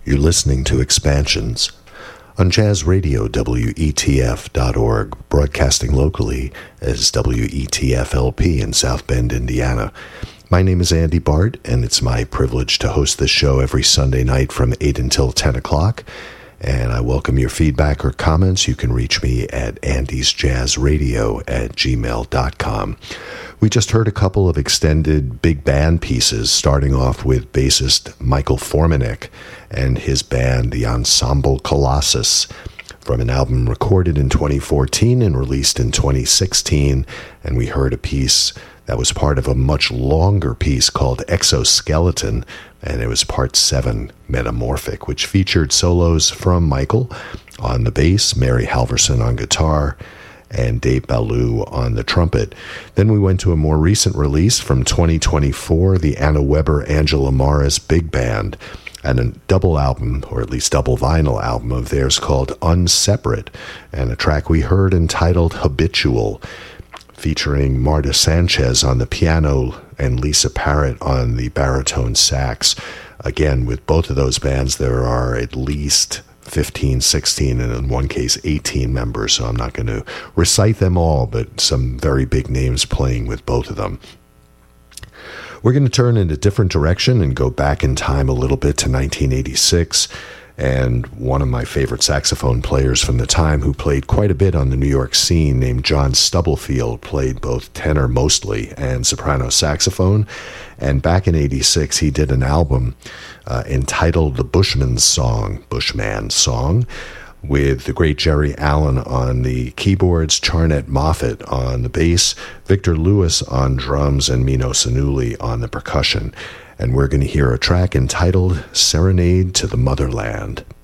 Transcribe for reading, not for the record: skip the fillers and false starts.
You're listening to Expansions on Jazz Radio WETF.org, broadcasting locally as WETF-LP in South Bend, Indiana. My name is Andy Bart, and it's my privilege to host this show every Sunday night from 8 until 10 o'clock. And I welcome your feedback or comments. You can reach me at andysjazzradio@gmail.com. We just heard a couple of extended big band pieces, starting off with bassist Michael Formanek and his band, the Ensemble Colossus, from an album recorded in 2014 and released in 2016. And we heard a piece that was part of a much longer piece called Exoskeleton, and it was part 7, Metamorphic, which featured solos from Michael on the bass, Mary Halverson on guitar, and Dave Ballou on the trumpet. Then we went to a more recent release from 2024, the Anna Weber Angela Morris Big Band, and a double album, or at least double vinyl album of theirs called Unseparate, and a track we heard entitled Habitual, featuring Marta Sanchez on the piano and Lisa Parrott on the baritone sax. Again, with both of those bands, there are at least 15, 16, and in one case, 18 members, so I'm not going to recite them all, but some very big names playing with both of them. We're going to turn in a different direction and go back in time a little bit to 1986. And one of my favorite saxophone players from the time, who played quite a bit on the New York scene, named John Stubblefield, played both tenor mostly and soprano saxophone. And back in 86, he did an album entitled The Bushman Song, with the great Jerry Allen on the keyboards, Charnett Moffett on the bass, Victor Lewis on drums, and Mino Sanuli on the percussion. And we're going to hear a track entitled Serenade to the Motherland.